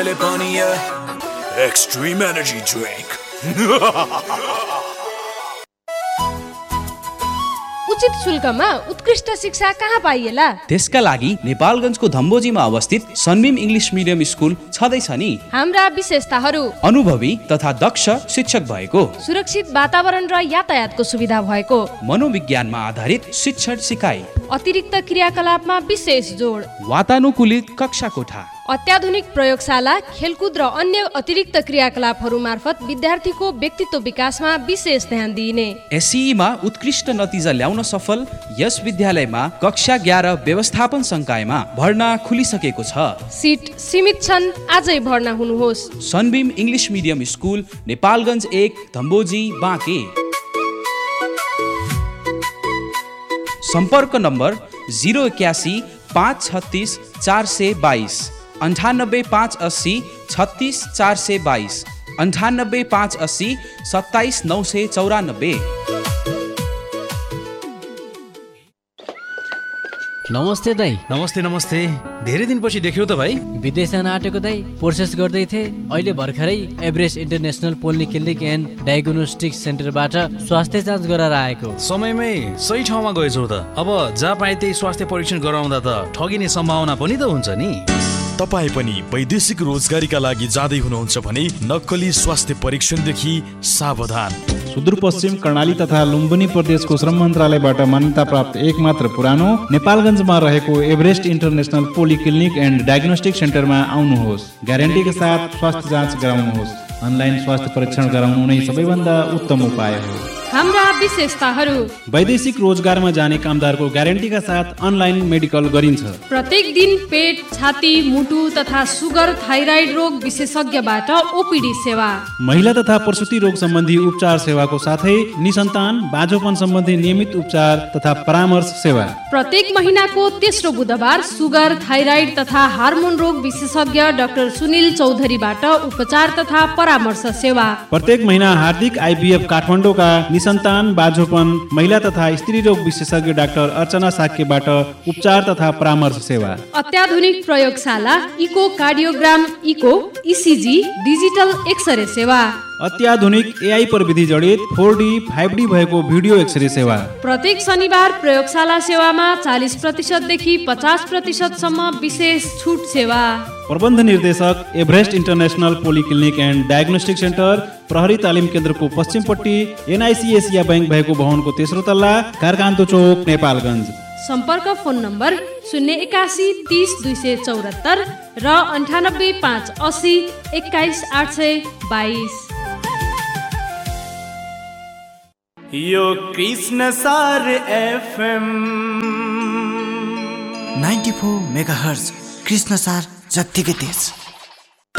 Extreme energy drink. उचित शुल्कमा उत्कृष्ट शिक्षा कहाँ पाइएला? त्यसका लागि नेपालगञ्जको धम्बोजीमा अवस्थित सनबीम इङ्ग्लिस मिडियम स्कुल छँदैछ नि। हाम्रा विशेषताहरू: अनुभवी तथा दक्ष शिक्षक भएको, सुरक्षित वातावरण र यातायातको सुविधा भएको, मनोविज्ञानमा आधारित शिक्षण सिकाइ, अतिरिक्त क्रियाकलापमा विशेष जोड, वातानुकूलित कक्षा कोठा, अत्याधुनिक प्रयोगशाला, खेलकुद र अन्य अतिरिक्त क्रियाकलापहरू मार्फत विद्यार्थीको व्यक्तित्व विकासमा विशेष ध्यान दिइने। एसईमा उत्कृष्ट नतिजा ल्याउन सफल यस विद्यालयमा कक्षा 11 व्यवस्थापन संकायमा भर्ना खुलिसकेको छ। सिट सीमित छन्, आजै भर्ना हुनुहोस्। Sunbeam English medium school, Nepalgunj 1, Dhambojhi, Banke. सम्पर्क नम्बर 081 536 422, 98 580 36 422, 98 580 27 994। नमस्ते दाइ। नमस्ते नमस्ते, धेरै दिनपछि देख्यौ त भाइ। विदेश जान आँटेको दाइ, प्रोसेस गर्दै थिएँ। अहिले भर्खरै Everest international polyclinic and diagnostic सेन्टरबाट स्वास्थ्य जाँच गराएर आएको। समयमै सही ठाउँमा गएछौ त। अब जहाँ पाए त्यही स्वास्थ्य परीक्षण गराउँदा त ठगिने सम्भावना पनि त हुन्छ नि। तपाईँ पनि वैदेशिक रोजगारीका लागि जाँदै हुनुहुन्छ भने नक्कली स्वास्थ्य परीक्षणदेखि सावधान। सुदूरपश्चिम कर्णाली तथा लुम्बिनी प्रदेशको श्रम मन्त्रालयबाट मान्यता प्राप्त एकमात्र पुरानो नेपालगञ्जमा रहेको Everest international polyclinic and diagnostic सेन्टरमा आउनुहोस्। ग्यारेन्टीका साथ स्वास्थ्य जाँच गराउनुहोस्। अनलाइन स्वास्थ्य परीक्षण गराउनु नै सबैभन्दा उत्तम उपाय हो। हाम्रा विशेषताहरू: वैदेशिक रोजगारमा जाने कामदारको ग्यारेन्टीका साथ अनलाइन मेडिकल गरिन्छ। प्रत्येक दिन पेट, छाती, मुटु तथा सुगर, थाइराइड रोग विशेषज्ञबाट ओपीडी सेवा, महिला तथा प्रसुति रोग सम्बन्धी उपचार सेवाको साथै निसन्तान बाझोपन सम्बन्धी नियमित उपचार तथा परामर्श सेवा। प्रत्येक महिनाको तेस्रो बुधबार सुगर, थाइराइड तथा हार्मोन रोग विशेषज्ञ डाक्टर सुनिल चौधरीबाट उपचार तथा परामर्श सेवा। प्रत्येक महिना हार्दिक आइभीएफ काठमाडौँका निसन्तान बाझोपन महिला तथा स्त्री रोग विशेषज्ञ डाक्टर अर्चना साक्यबाट उपचार तथा परामर्श सेवा। अत्याधुनिक प्रयोगशाला, eco cardiogram, eco, ECG, digital x-ray सेवा। अत्याधुनिक एआई प्रविधि जडित 4D 5D भएको भिडियो एक्सरे सेवा। प्रत्येक शनिबार प्रयोगशाला सेवामा 40% देखि 50% सम्म विशेष छुट सेवा। प्रबन्ध निर्देशक, Everest international polyclinic and diagnostic centre, प्रहरी तालिम केन्द्रको पश्चिमपट्टि, एनआइसी एसिया बैंक भएको भवनको तेस्रो तल्ला, कारकान्तो चोक, नेपालगञ्ज। सम्पर्क फोन नम्बर 081 30 274 र 98 580 21 822। यो कृष्ण सार एफएम 94 मेगाहर्ज, कृष्ण सार जत्तिकै तेज।